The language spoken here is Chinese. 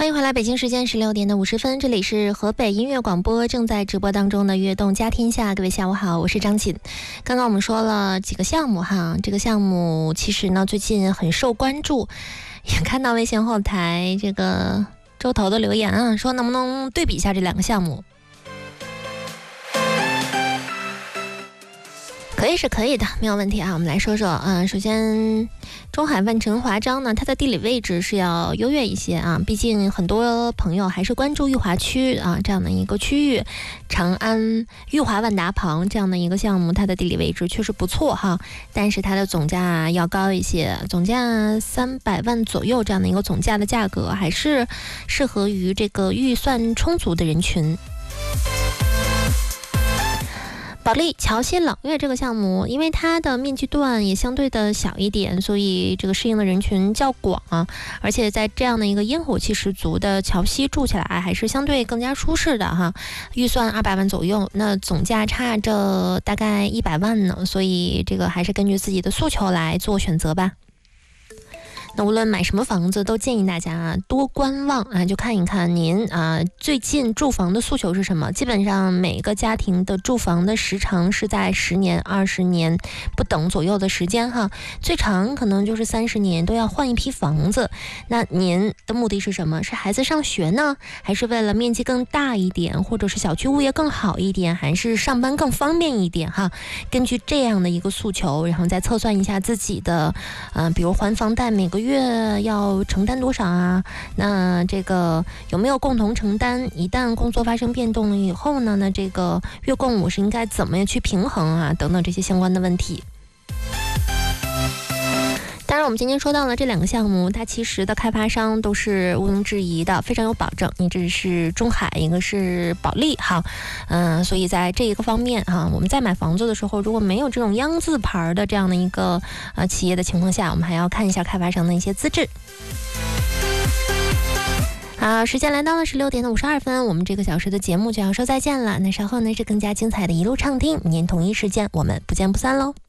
迎回来，北京时间16点50分，这里是河北音乐广播正在直播当中的悦动家天下，各位下午好，我是张琴。刚刚我们说了几个项目哈，这个项目其实呢最近很受关注，也看到微信后台这个周头的留言啊，说能不能对比一下这两个项目。可以是可以的，没有问题啊。我们来说说，首先中海万城华章呢，它的地理位置是要优越一些啊，毕竟很多朋友还是关注裕华区啊这样的一个区域，长安裕华万达旁这样的一个项目，它的地理位置确实不错哈，但是它的总价要高一些，总价300万左右这样的一个总价的价格，还是适合于这个预算充足的人群。保利桥西冷月这个项目，因为它的面积段也相对的小一点，所以这个适应的人群较广啊，而且在这样的一个烟火气十足的桥西住起来还是相对更加舒适的哈。预算200万左右，那总价差着大概100万呢，所以这个还是根据自己的诉求来做选择吧。那无论买什么房子，都建议大家多观望啊，就看一看您最近住房的诉求是什么。基本上每个家庭的住房的时长是在10年、20年不等左右的时间哈，最长可能就是30年都要换一批房子。那您的目的是什么？是孩子上学呢，还是为了面积更大一点，或者是小区物业更好一点，还是上班更方便一点哈？根据这样的一个诉求，然后再测算一下自己的比如还房贷每个月要承担多少啊？那这个有没有共同承担？一旦工作发生变动了以后呢，那这个月供我是应该怎么去平衡啊？等等这些相关的问题。当然我们今天说到了这两个项目，它其实的开发商都是毋庸置疑的，非常有保证。一个是中海，一个是保利哈，所以在这一个方面哈，我们在买房子的时候，如果没有这种央字牌的这样的一个企业的情况下，我们还要看一下开发商的一些资质。好，时间来到了16点52分，我们这个小时的节目就要说再见了。那稍后呢是更加精彩的一路畅听，明天同一时间我们不见不散喽。